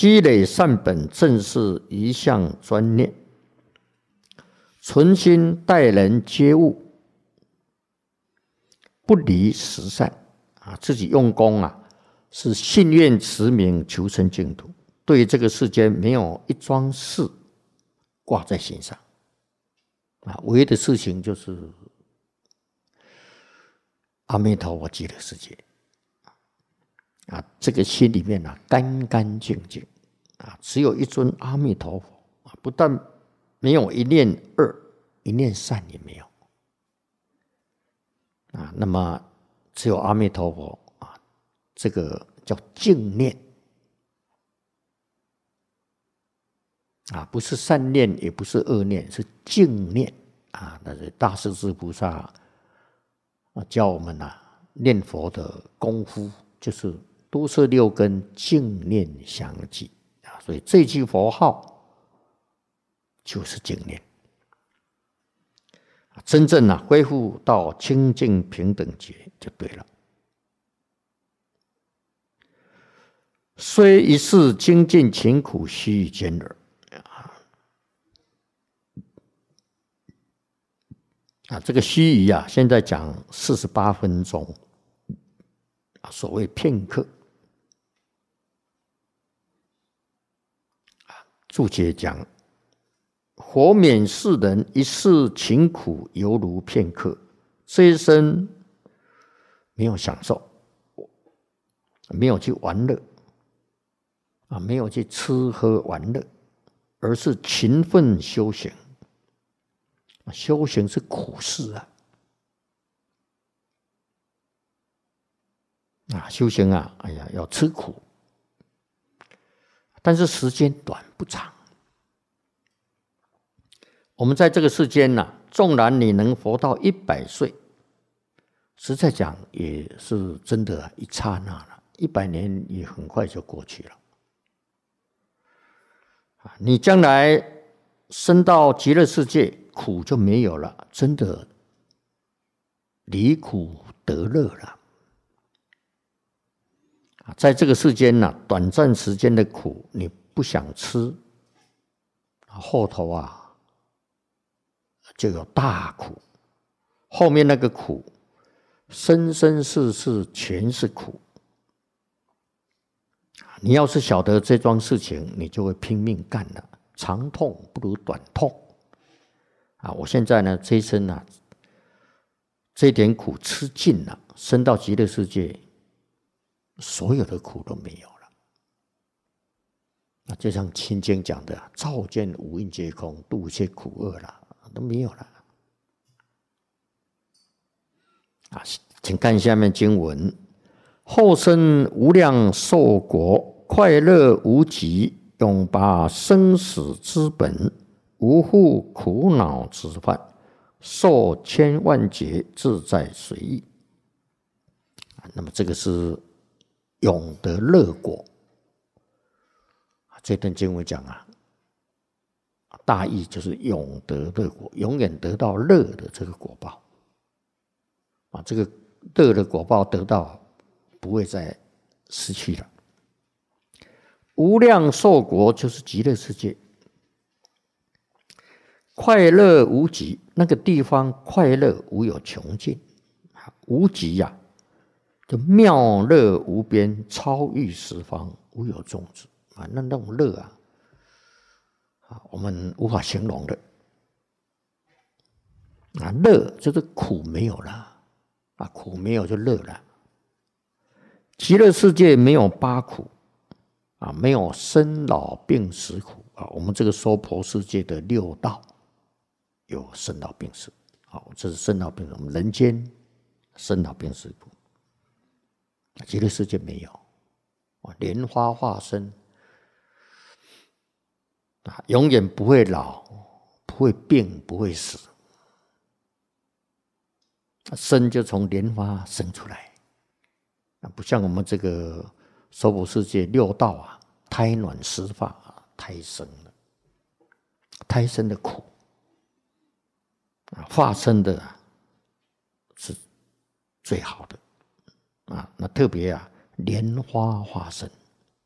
积累善本，正是一向专念，存心待人接物，不离十善啊，自己用功啊，是信愿持名，求生净土。对这个世间没有一桩事挂在心上啊，唯一的事情就是阿弥陀佛极乐世界啊，这个心里面啊干干净净啊，只有一尊阿弥陀佛啊，不但没有一念恶，一念善也没有啊。那么只有阿弥陀佛啊，这个叫净念啊，不是善念，也不是恶念，是净念啊。那是大势至菩萨啊教我们念佛的功夫，就是多摄六根，净念相继啊。所以这句佛号就是净念，真正恢复到清净平等觉就对了。虽一世精进勤苦，须臾间耳。这个须臾现在讲48分钟，所谓片刻。注解讲，佛免世人一世勤苦，犹如片刻。这一生没有享受，没有去玩乐没有去吃喝玩乐，而是勤奋修行。修行是苦事修行哎呀要吃苦，但是时间短不长。我们在这个世间纵然你能活到100岁，实在讲也是真的一刹那了，100年也很快就过去了。你将来升到极乐世界，苦就没有了，真的离苦得乐了。在这个世间短暂时间的苦你不想吃，后头就有大苦，后面那个苦生生世世全是苦。你要是晓得这桩事情，你就会拼命干了。长痛不如短痛我现在这一生这点苦吃尽了，升到极乐世界，所有的苦都没有了。就像清经讲的，照见五蕴皆空，度一切苦厄都没有了。请看下面经文：后生无量寿国，快乐无极，永拔生死之本，无负苦恼之患，受千万劫，自在随意。那么这个是永得乐果。这段经文讲大意就是永得乐果，永远得到乐的这个果报这个乐的果报得到，不会再失去了。无量寿国就是极乐世界，快乐无极，那个地方快乐无有穷尽，无极就妙乐无边，超越十方，无有终止那种乐我们无法形容的乐就是苦没有了苦没有就乐了。极乐世界没有八苦没有生老病死苦我们这个娑婆世界的六道有生老病死这是生老病死，我们人间生老病死苦，极乐世界没有莲花化身永远不会老，不会病，不会死。生就从莲花生出来不像我们这个娑婆世界六道胎卵湿发胎生了，胎生的苦化生的是最好的那特别莲花化身